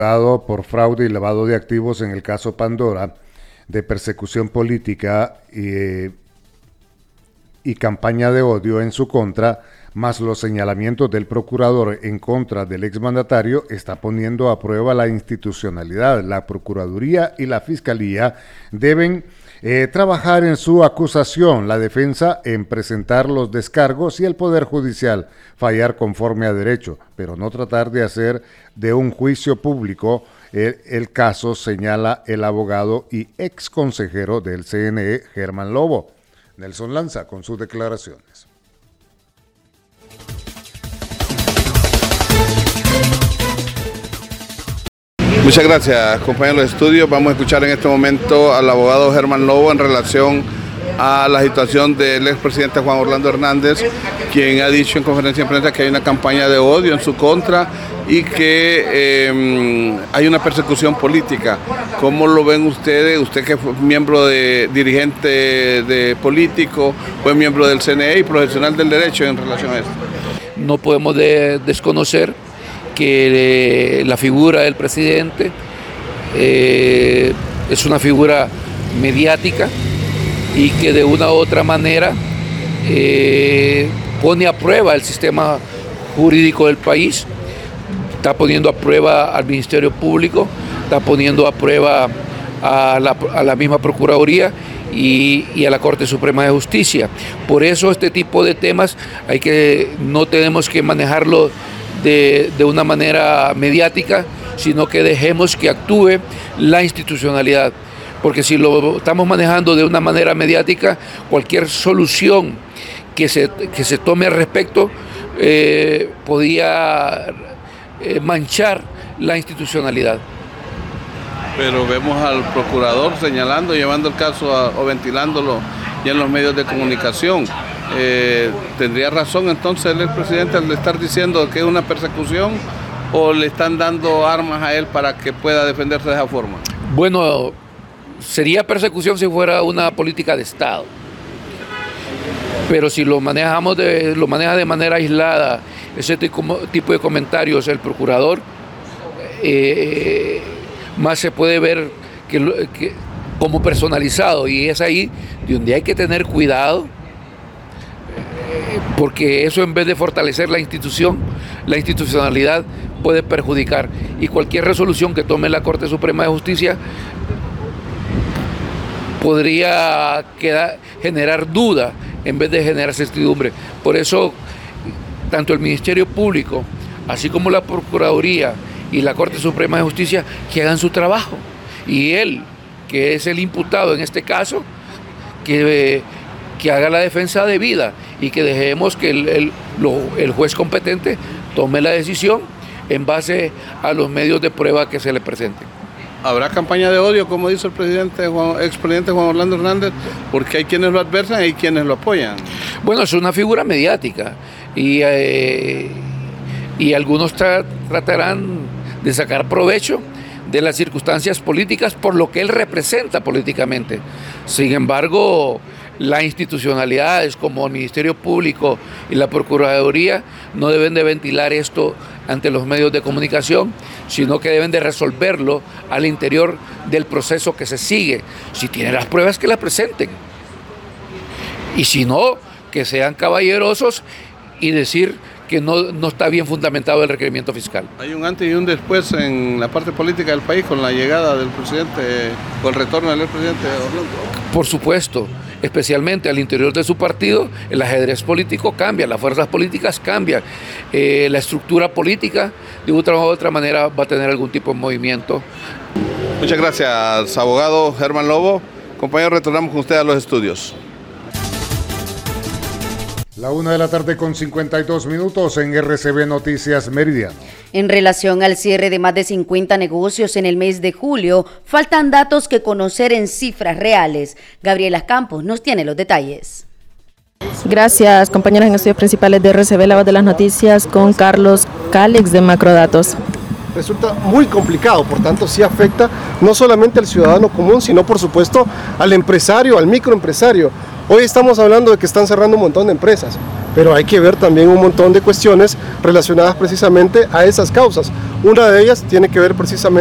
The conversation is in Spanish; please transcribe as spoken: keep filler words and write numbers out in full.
por fraude y lavado de activos en el caso Pandora, de persecución política y, y campaña de odio en su contra, más los señalamientos del procurador en contra del exmandatario, está poniendo a prueba la institucionalidad. La Procuraduría y la Fiscalía deben eh, trabajar en su acusación, la defensa en presentar los descargos y el Poder Judicial fallar conforme a derecho, pero no tratar de hacer de un juicio público el, el caso, señala el abogado y ex consejero del C N E, Germán Lobo. Nelson Lanza con sus declaraciones. Muchas gracias, compañeros de estudio. Vamos a escuchar en este momento al abogado Germán Lobo en relación a la situación del expresidente Juan Orlando Hernández, quien ha dicho en conferencia de prensa que hay una campaña de odio en su contra y que eh, hay una persecución política. ¿Cómo lo ven ustedes? Usted que fue miembro de dirigente de político, fue miembro del C N E y profesional del derecho en relación a esto. No podemos de, desconocer que eh, la figura del presidente eh, es una figura mediática y que de una u otra manera eh, pone a prueba el sistema jurídico del país, está poniendo a prueba al Ministerio Público, está poniendo a prueba a la, a la misma Procuraduría y, y a la Corte Suprema de Justicia. Por eso este tipo de temas hay que, no tenemos que manejarlo De, de una manera mediática, sino que dejemos que actúe la institucionalidad, porque si lo estamos manejando de una manera mediática, cualquier solución que se, que se tome al respecto eh, podría eh, manchar la institucionalidad. Pero vemos al procurador señalando, llevando el caso a, o ventilándolo ya en los medios de comunicación. Eh, ¿Tendría razón entonces el expresidente al estar diciendo que es una persecución o le están dando armas a él para que pueda defenderse de esa forma? Bueno, sería persecución si fuera una política de Estado, pero si lo manejamos de, lo maneja de manera aislada, ese tipo de comentarios el procurador, eh, más se puede ver que, que como personalizado, y es ahí donde hay que tener cuidado, porque eso, en vez de fortalecer la institución, la institucionalidad puede perjudicar, y cualquier resolución que tome la Corte Suprema de Justicia podría quedar, generar duda en vez de generar certidumbre. Por eso, tanto el Ministerio Público, así como la Procuraduría y la Corte Suprema de Justicia, que hagan su trabajo, y él, que es el imputado en este caso, que que haga la defensa debida y que dejemos que el, el, lo, el juez competente tome la decisión en base a los medios de prueba que se le presenten. ¿Habrá campaña de odio, como dice el presidente Juan, expresidente Juan Orlando Hernández? Porque hay quienes lo adversan y hay quienes lo apoyan. Bueno, es una figura mediática y, eh, y algunos tra tratarán de sacar provecho de las circunstancias políticas por lo que él representa políticamente. Sin embargo, las institucionalidades como el Ministerio Público y la Procuraduría no deben de ventilar esto ante los medios de comunicación, sino que deben de resolverlo al interior del proceso que se sigue. Si tienen las pruebas, que las presenten. Y si no, que sean caballerosos y decir que no, no está bien fundamentado el requerimiento fiscal. Hay un antes y un después en la parte política del país con la llegada del presidente, con el retorno del presidente Orlando. Por supuesto, especialmente al interior de su partido, el ajedrez político cambia, las fuerzas políticas cambian, eh, la estructura política de otra u otra manera va a tener algún tipo de movimiento. Muchas gracias, abogado Germán Lobo. Compañeros, retornamos con usted a los estudios. La una de la tarde con cincuenta y dos minutos en R C B Noticias Meridiano. En relación al cierre de más de cincuenta negocios en el mes de julio, faltan datos que conocer en cifras reales. Gabriela Campos nos tiene los detalles. Gracias, compañeros en estudios principales de R C B, la voz de las noticias, con Carlos Cálix de Macrodatos. Resulta muy complicado, por tanto sí afecta no solamente al ciudadano común, sino por supuesto al empresario, al microempresario. Hoy estamos hablando de que están cerrando un montón de empresas, pero hay que ver también un montón de cuestiones relacionadas precisamente a esas causas. Una de ellas tiene que ver precisamente